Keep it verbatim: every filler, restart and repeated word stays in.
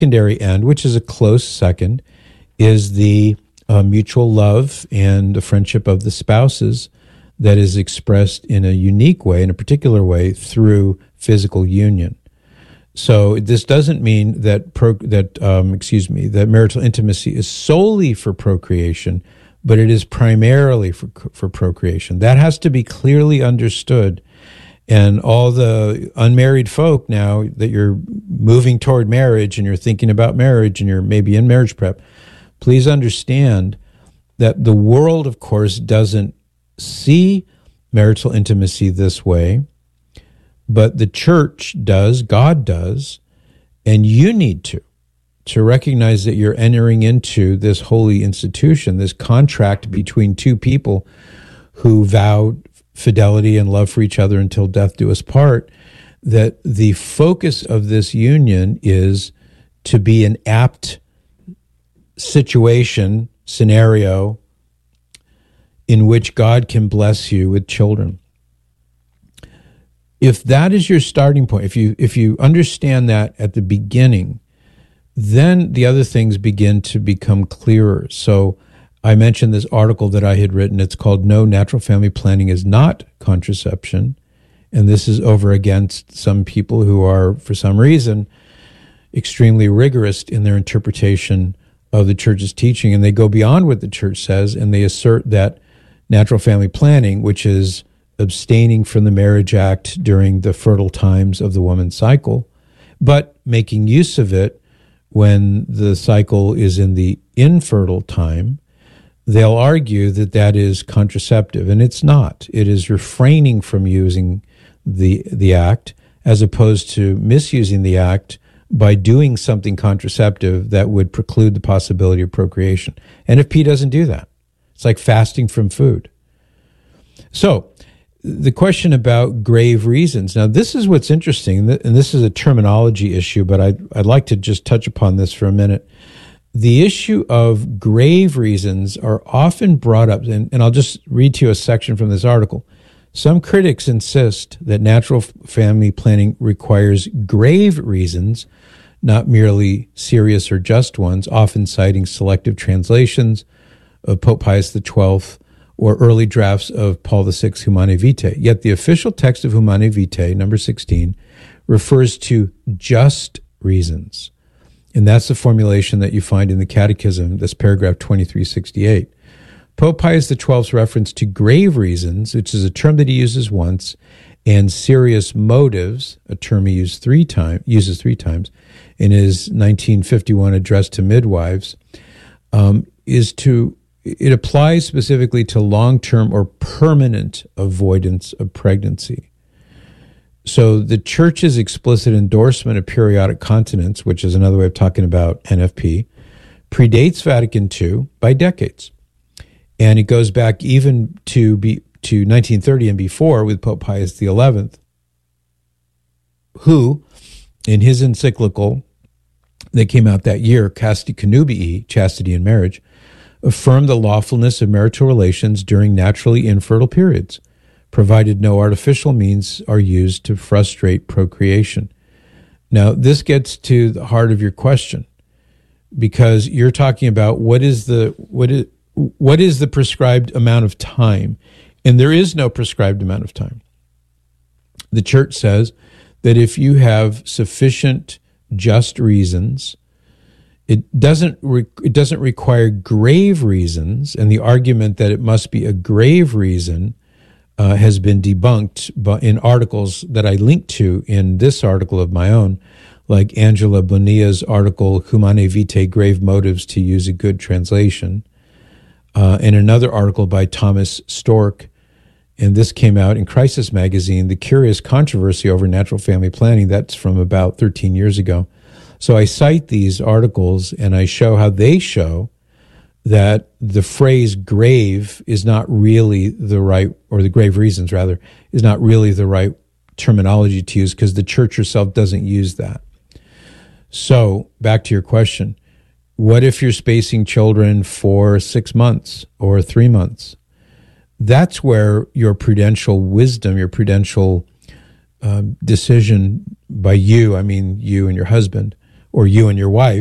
secondary end, which is a close second, is the uh, mutual love and the friendship of the spouses that is expressed in a unique way, in a particular way, through physical union. So this doesn't mean that pro, that um, excuse me that marital intimacy is solely for procreation, but it is primarily for for procreation. That has to be clearly understood. And all the unmarried folk now that you're moving toward marriage and you're thinking about marriage and you're maybe in marriage prep, please understand that the world, of course, doesn't see marital intimacy this way, but the church does, God does, and you need to, to recognize that you're entering into this holy institution, this contract between two people who vowed fidelity and love for each other until death do us part, that the focus of this union is to be an apt situation, scenario, in which God can bless you with children. If that is your starting point, if you if you understand that at the beginning, then the other things begin to become clearer. So I mentioned this article that I had written. It's called No, Natural Family Planning is Not Contraception. And this is over against some people who are, for some reason, extremely rigorous in their interpretation of the church's teaching. And they go beyond what the church says, and they assert that natural family planning, which is abstaining from the marriage act during the fertile times of the woman's cycle, but making use of it when the cycle is in the infertile time, they'll argue that that is contraceptive, and it's not. It is refraining from using the the act as opposed to misusing the act by doing something contraceptive that would preclude the possibility of procreation. N F P doesn't do that. It's like fasting from food. So the question about grave reasons. Now, this is what's interesting, and this is a terminology issue, but I'd, I'd like to just touch upon this for a minute. The issue of grave reasons are often brought up, and, and I'll just read to you a section from this article. Some critics insist that natural family planning requires grave reasons, not merely serious or just ones, often citing selective translations of Pope Pius the twelfth or early drafts of Paul the sixth's Humanae Vitae. Yet the official text of Humanae Vitae, number sixteen, refers to just reasons. And that's the formulation that you find in the Catechism, this paragraph twenty-three sixty-eight. Pope Pius the twelfth's reference to grave reasons, which is a term that he uses once, and serious motives, a term he used three time, uses three times, in his nineteen fifty-one address to midwives, um, is to, it applies specifically to long-term or permanent avoidance of pregnancy. So the church's explicit endorsement of periodic continence, which is another way of talking about N F P, predates Vatican two by decades. And it goes back even to be, to nineteen thirty and before with Pope Pius the eleventh, who, in his encyclical that came out that year, Casti Connubii, Chastity in Marriage, affirmed the lawfulness of marital relations during naturally infertile periods, provided no artificial means are used to frustrate procreation. Now, this gets to the heart of your question, because you're talking about what is the what is what is the prescribed amount of time, and there is no prescribed amount of time. The church says that if you have sufficient just reasons, it doesn't re- it doesn't require grave reasons, and the argument that it must be a grave reason Uh, has been debunked but in articles that I linked to in this article of my own, like Angela Bonilla's article, Humanae Vitae, Grave Motives to Use a Good Translation, uh, and another article by Thomas Stork, and this came out in Crisis Magazine, The Curious Controversy Over Natural Family Planning. That's from about thirteen years ago. So I cite these articles, and I show how they show that the phrase grave is not really the right, or the grave reasons rather, is not really the right terminology to use, because the church herself doesn't use that. So back to your question, what if you're spacing children for six months or three months? That's where your prudential wisdom, your prudential uh, decision by you, I mean you and your husband, or you and your wife,